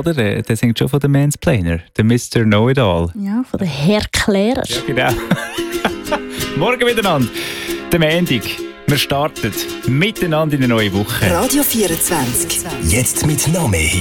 oder? Der singt schon von den Mansplainer, der Mr. Know-it-all. Ja, von den Herr Klärer. Ja, genau. Morgen miteinander, der Montag. Wir starten miteinander in eine neue Woche. Radio 24. Jetzt mit noch mehr Hits.